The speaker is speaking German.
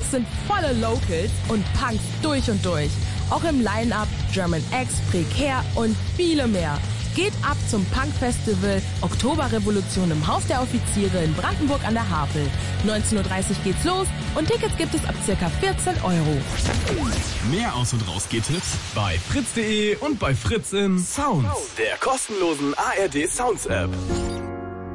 Gigs sind volle Locals und Punks durch und durch. Auch im Line-Up German X, Prekär und viele mehr. Geht ab zum Punk-Festival Oktoberrevolution im Haus der Offiziere in Brandenburg an der Havel. 19:30 Uhr geht's los und Tickets gibt es ab ca. 14 Euro. Mehr Aus- und Raus-Geht-Tipps bei fritz.de und bei Fritz in Sounds, der kostenlosen ARD Sounds App.